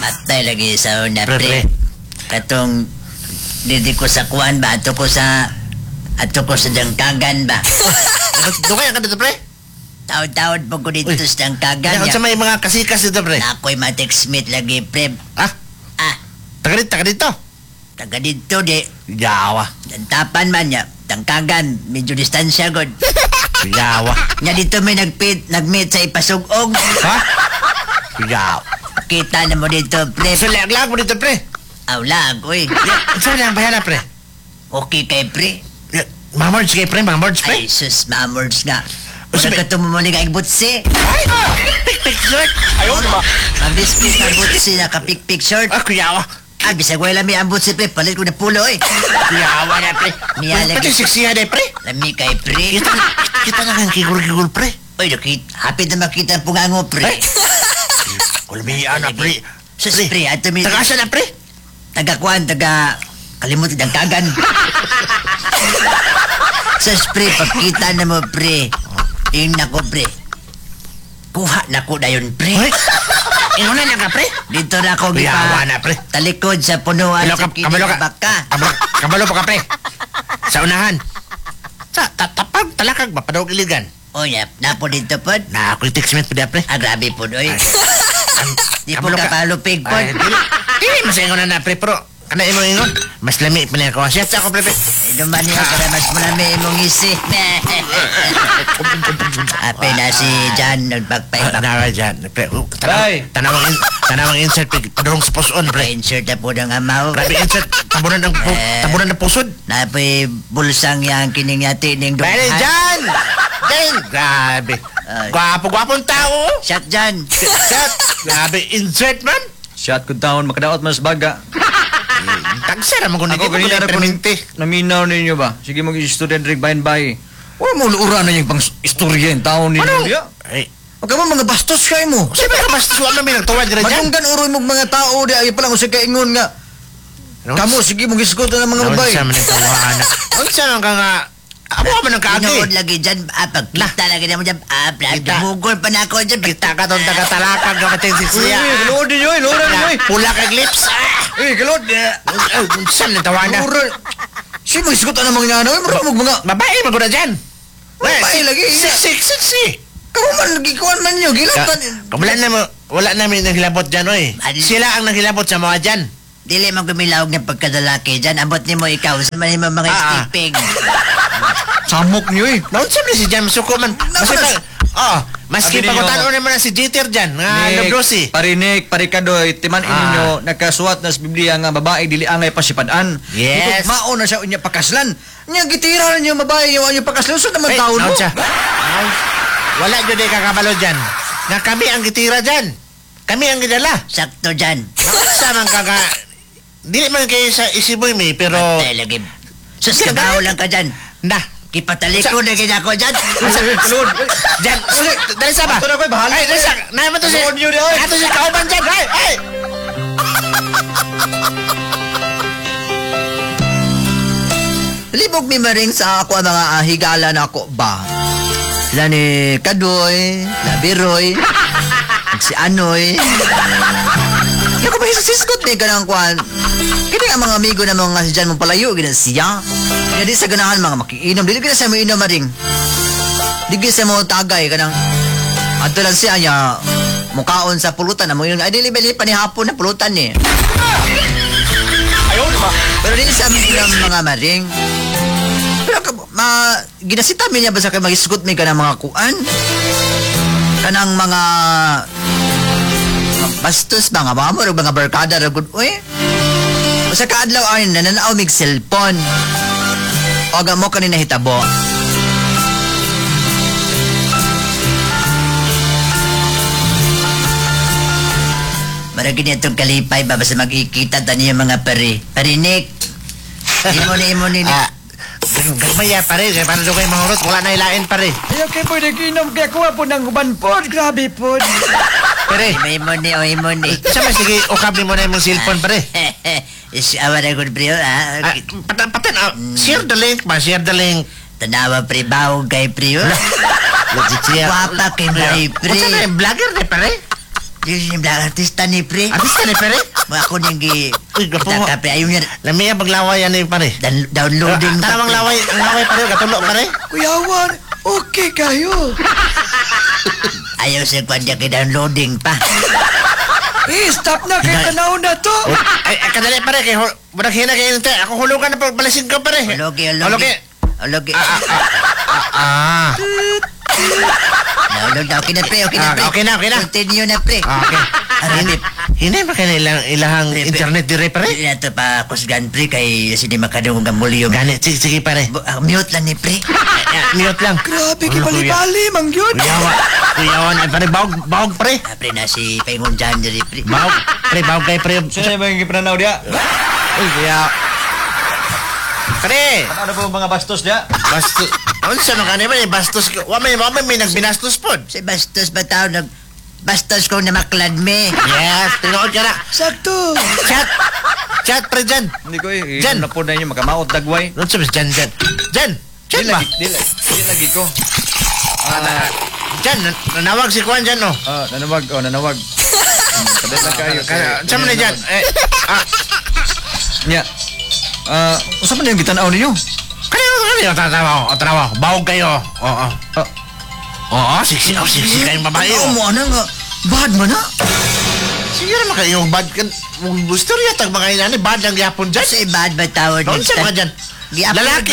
Patay lagi sa una, Pre. pre. Katong didi ko sa kuwan ba? Ato ko sa dangkagan ba? Dugay ka dito, pre. Taon-taon po ko dito Uy. sa dangkagan. Kaya sa may mga kasikas dito, pre. Ako'y matek-smith lagi, pre. Ah, Ah, taga dito. taga dito di. Yawa. Dantapan man niya. Dangkagan, medyo distansya god. Yawa. Nga dito may nag-meet sa ipasugong. Ha? Yawa. Kita na mo dito, pre. So, lag mo dito, pre. Awlag, uy. Saan lang bayan na, pre? Okay kay pre. Mamords kay pre, mamords, pre. Ay, sus, mamords nga. O, Wala sabi- ka tumumuli ka butsi. Ay! Pik-pik short! Ayaw ba? Mabis-bis na butsi na kapik-pik short. Ah, kuyawa. Ah, bisag wala mi ang butsi, pre. Palit ko na pulo, eh. Kuyawa na, pre. Niya Pati lagi. siksiya na, pre. Lami kay pre. Kita na kang kigul-kigul, pre. Uy, hapit na makita ang pungango, pre. Ay! Kulmihan na, pre. Sus, pre, ato mi... Taga-asa na, pre. Taga-kuan, kalimut ng kagan. Sus, pre, pagkita na mo, pre. Yung nako, pre. Kuha na ko na yun, pre. Ay! Inuna na ka, pre. Dito na ako Kuyawa na, pre. talikod sa punuan sa Kabalo ka. baka. Kabalo pa ka, pre. Sa unahan. Sa tatapag talakag ba? Padawag iligan. O yap, napo dito po. Na ako'y text pre. Ah, grabe po, oy. Di po Kabalo ka palupig po. Ay, dili masingon na, pre. Pero, kana imo ingon. Mas lami pa niya ko. Siyat ako, pre. Inuman niya para mas marami imong isi. Ape na si John nagpagpaibak. Nawa dyan. Pre, Tay! tanawang insert, pre. Padurong sa puson, pre. Pa-insert na po ng amaw. Grabe insert. Tabunan ng pusod. Napoy bulsang yang kining yati ning Bale, dumahan. dyan! Dyan! Grabe. Ay. Gwapo-gwapong tao. Shot John. Shot. Grabe, insert man. Shot ko taon, makadaot man sa baga. Tagsara mo kung hindi Ako mo ganyan kung ako permente. naminaw ninyo ba? Sige mag-student rig bayan bay. Wala mo luura na yung pang istorya yung taon ninyo. Ano? Diya. Ay, Huwag ka mo mga bastos kayo mo. siyempre ka mas tuwa na may nagtuwa dyan dyan. Madunggan uroy mo mga tao di ay pala ko sa kaingon nga. Kamu sige mo gisgot na mga babay. Sa man ito, anak. Ang saan ka nga, ako man ang Inood kaagi. lagi dyan. Pagkita lagi na mo dyan. Kita. Dumugol pa na ako dyan. Kita ka itong taga-talakag ka matin si Uy, siya. galood ninyo, luura ninyo. Pula kag lips. Uy, galood. Saan na tawa na? Uroy. Si mo gisgot na mga ano, mo mga Babae, maguna dyan. babae lagi. Sexy. Kamu man gikuan man nyo, gilatan. Wala namin naghilabot dyan, oy. Sila ang naghilabot sa mga dyan. Dili man gumilawag ng pagkadalaki dyan. Ambot ni mo ikaw. Sa man mo mga Ah. skipping. Samok niyo eh. Naon sabi si Jam Suko man. Maski pa, maski Sabi ninyo, pagutan naman na si Jeter dyan, nga Lobrosi. Parinik, parikadoy, timan ninyo, nagkasuwat na sa Biblia nga babae, dili angay pasipadaan. Yes. Ito, mao na siya unya pakaslan. Nya gitira niyo mabaye yung anyo pakaslan so naman taon mo. naon siya. Ay, wala dyan ay kakabalo dyan. Nga kami ang gitira dyan. Kami ang gidala. Sakto dyan. Sa man kaka... Dili man kayo sa isiboy mi, pero... Patay lagi. Sus, kabaw lang ka dyan. Na. Kipataliko na ganyan ako dyan. Lord, dyan. Dali sa ba? Ato na ko'y bahala. Ay, dali sa... Naman to si... Lord, yun, ay. Ato si kauban dyan. Ay! Libog mi maring sa ako ang mga higala na ako ba. Sila ni Kadoy, Labiroy, si Anoy. Yung ko ba siskot ni kanang kwan. Kini ang mga amigo na mga si Jan mong palayo, gina siya. Kaya di sa ganahan mga makiinom. Di gina sa mo inom maring. Di gina sa mo tagay kanang. Ato lang siya niya. Mukaon sa pulutan na mo yun. Ay, dili-bili pa ni hapon na pulutan ni. Ayaw, diba? Pero di sa amin ng mga maring. Pero ginasita mi niya ba sa kay magisgot mi kanang mga kuan? Kanang mga bastos mga mamo o mga barkada ra gud oy. Sa kaadlaw ay nananaw mig cellphone. O aga mo kanina hitabo. Maragi niya itong kalipay ba basta magkikita tani yung mga parinik. Imo ni. Gamaya pare, kaya paano kayo mahurot? Wala na ilain pare. Ayaw kayo po nag-inom, kaya kuha po ng uban po. Grabe po. Pare, Imo ni. sama sige, ukabli mo na yung cellphone pare. Awa na good pre, ha? Patan, share the link ba? Share the link. Tanawa pre, bawag kay pre, Legit siya. Guwapa kay Marie pre. Kung saan na yung vlogger na pare? Yung artista ni pre. Artista ni pare? Mga ako nang Uy, gapo mo. kita pre. Ayaw niya. Lami ang paglaway yan ni pare. Downloading. Tanamang laway pare, katulo pare. Kuyawan, okay kayo. Ayaw siya kwan niya downloading pa. Stop na kay tanaw na to. Ay, kadali pare, kay budak hina kay inte. Ako hulugan na pagbalasing ka pare. Ologi. Ologi. Ah. Download na. Okay na pre. Okay na. Continue na pre. Okay. Arabip. Hindi ba kaya ilahang Pre, pre. internet dire pare? Hindi na ito pa kusgan pre kay hindi makadungong ang muli yung... Ganit, sige pare. Mute lang ni pre. Mute lang. Grabe, kibali-bali, mangyod. Kuyawan, ay pare, bawag pare. Pre na si Paimon Jan diri pre. Bawag kay pre. Sino ba yung ipananaw diya? Uy, kuya. Pare! Ano po mga bastos diya? Bastos. Ano sa mga kanina, bastos. Wamay may nagbinastos po. Si Bastos ba tao Bastos ko na maklad me. Yes, tinood ka na. Sakto. Chat pre dyan. Hindi ko eh. Jan. Na po na inyo, makamaot dagway. Ano sabi dyan? Chat ba? Di lagi ko. Dyan, nanawag si Kwan dyan, no? Nanawag. Kadali lang kayo. Saan mo na dyan? Nya. Usa man yung gitanaw ninyo? Kanino, tatawa. Bawag kayo. Oo, siksi kayong babae. Ano nga? Bad mo na? Sige naman kayo, bad ka. Gusto rin yatag mga inani, bad lang yapon dyan. Sa bad ba tawad Doon sa mga dyan. Lalaki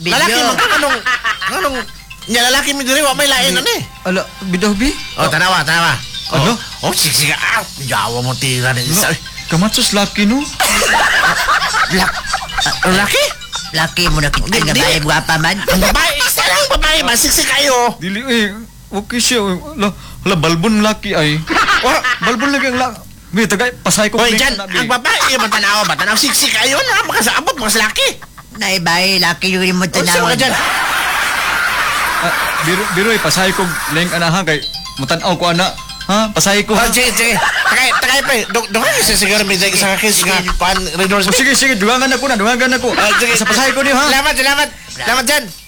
anong lalaki mi diri wa may lain ano eh. Ala, bidawbi? Oh, tanawa. Ano? Oh, sige. Yawa mo tira ni isa. Kamatsos laki no? Laki? Laki mo na kita nga Di- bahay guwapa man. Ang babae, isa lang babae, masiksi kayo. Dili okay siya. Ala, balbon laki ay. Balbon lagi ang laki. May tagay, pasay ko. Hoy, link dyan, na, ang bi. babae, matanaw, siksi kayo na, makasaabot, laki. Naibay, laki yung mo Oh, saan ka tanawag. dyan? Biroy, pasay ko link anahan kay mutanaw ko ana. Ha? Pasay ko ha? Sige. Takay pa, doon kasi siguro may dahil sa kakis nga, kuhan, redors. Sige, dugangan ako na. Sige, Sa pasay ko niyo ha? Salamat dyan.